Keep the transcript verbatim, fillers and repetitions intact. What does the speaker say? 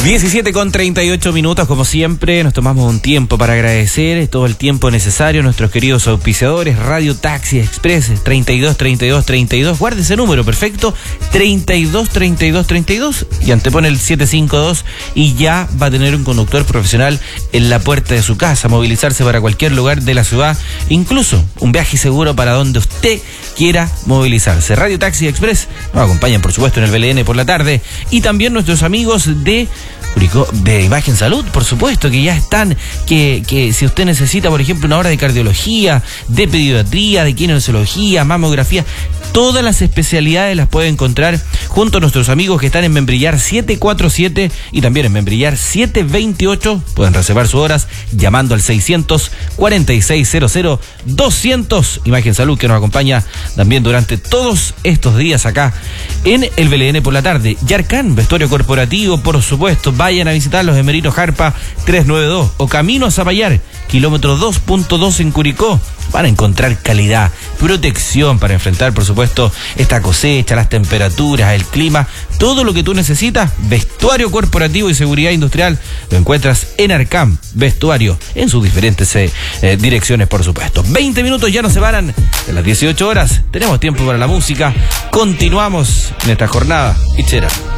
diecisiete con treinta y ocho minutos, como siempre, nos tomamos un tiempo para agradecer todo el tiempo necesario a nuestros queridos auspiciadores. Radio Taxi Express, treinta y dos, treinta y dos, treinta y dos, guarde ese número, perfecto, treinta y dos, treinta y dos, treinta y dos, y antepone el siete cinco dos y ya va a tener un conductor profesional en la puerta de su casa, movilizarse para cualquier lugar de la ciudad, incluso un viaje seguro para donde usted quiera movilizarse. Radio Taxi Express nos acompañan, por supuesto, en el B L N por la tarde, y también nuestros amigos de de Imagen Salud, por supuesto, que ya están, que, que si usted necesita, por ejemplo, una hora de cardiología, de pediatría, de kinesiología, mamografía, todas las especialidades las puede encontrar junto a nuestros amigos que están en Membrillar siete cuarenta y siete y también en Membrillar siete veintiocho. Pueden reservar sus horas llamando al seiscientos cuarenta y seis cero cero doscientos. Imagen Salud, que nos acompaña también durante todos estos días acá en el B L N por la tarde. Yarkán, vestuario corporativo, por supuesto. Vayan a visitarlos en Merino Jarpa trescientos noventa y dos o Camino a Zapallar, kilómetro dos punto dos en Curicó. Van a encontrar calidad, protección para enfrentar, por supuesto, esta cosecha, las temperaturas, el clima, todo lo que tú necesitas. Vestuario corporativo y seguridad industrial lo encuentras en Arcam Vestuario, en sus diferentes eh, eh, direcciones, por supuesto. veinte minutos ya nos separan de las dieciocho horas. Tenemos tiempo para la música. Continuamos en esta jornada. Ichera.